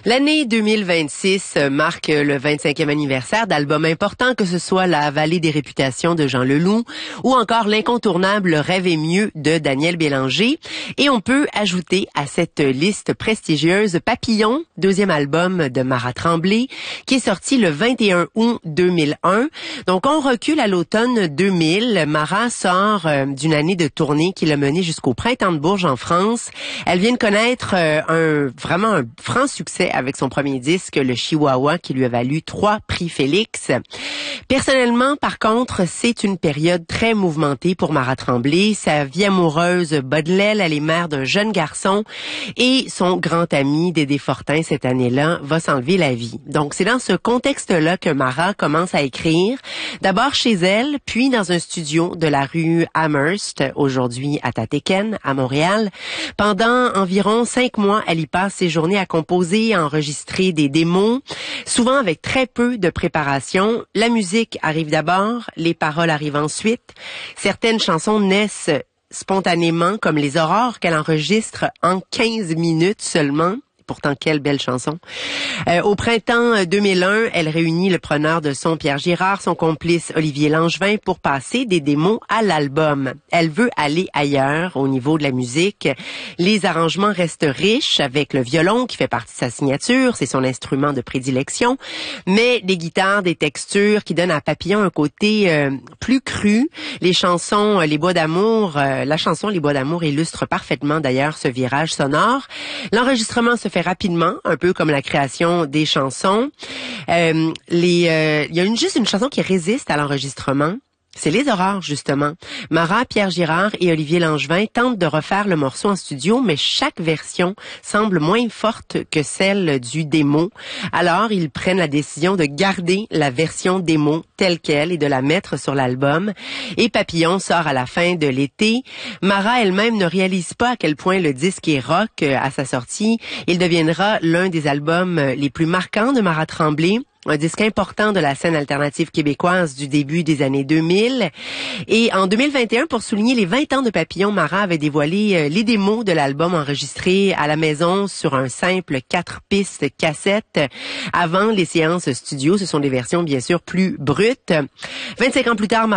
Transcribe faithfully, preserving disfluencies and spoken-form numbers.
L'année deux mille vingt-six marque le vingt-cinquième anniversaire d'albums importants, que ce soit La Vallée des réputations de Jean Leloup ou encore l'incontournable Rêve est mieux de Daniel Bélanger. Et on peut ajouter à cette liste prestigieuse Papillon, deuxième album de Mara Tremblay, qui est sorti le vingt et un août deux mille un. Donc on recule à l'automne deux mille. Mara sort euh, d'une année de tournée qui l'a menée jusqu'au Printemps de Bourges en France. Elle vient de connaître euh, un vraiment un franc succès avec son premier disque, le Chihuahua, qui lui a valu trois prix Félix. Personnellement, par contre, c'est une période très mouvementée pour Mara Tremblay. Sa vie amoureuse bat de l'aile, elle est mère d'un jeune garçon et son grand ami Dédé Fortin, cette année-là, va s'enlever la vie. Donc, c'est dans ce contexte-là que Mara commence à écrire, d'abord chez elle, puis dans un studio de la rue Amherst, aujourd'hui à Tatéken, à Montréal. Pendant environ cinq mois, elle y passe ses journées à composer, à enregistrer des démos, souvent avec très peu de préparation. La musique arrive d'abord, les paroles arrivent ensuite. Certaines chansons naissent spontanément, comme Les Aurores, qu'elle enregistre en quinze minutes seulement. Pourtant, quelle belle chanson. Euh, au printemps deux mille un, elle réunit le preneur de son Pierre Girard, son complice Olivier Langevin, pour passer des démos à l'album. Elle veut aller ailleurs au niveau de la musique. Les arrangements restent riches, avec le violon qui fait partie de sa signature, c'est son instrument de prédilection, mais des guitares, des textures qui donnent à Papillon un côté euh, plus cru. Les chansons Les Bois d'amour, euh, la chanson Les Bois d'amour illustre parfaitement d'ailleurs ce virage sonore. L'enregistrement se fait rapidement, un peu comme la création des chansons. Euh, les, euh, il y a une, juste une chanson qui résiste à l'enregistrement. C'est Les Aurores, justement. Mara, Pierre Girard et Olivier Langevin tentent de refaire le morceau en studio, mais chaque version semble moins forte que celle du démo. Alors, ils prennent la décision de garder la version démo telle qu'elle et de la mettre sur l'album. Et Papillon sort à la fin de l'été. Mara elle-même ne réalise pas à quel point le disque est rock à sa sortie. Il deviendra l'un des albums les plus marquants de Mara Tremblay. Un disque important de la scène alternative québécoise du début des années deux mille. Et en deux mille vingt et un, pour souligner les vingt ans de Papillon, Mara avait dévoilé les démos de l'album enregistrés à la maison sur un simple quatre pistes cassette. Avant les séances studio, ce sont des versions bien sûr plus brutes. vingt-cinq ans plus tard,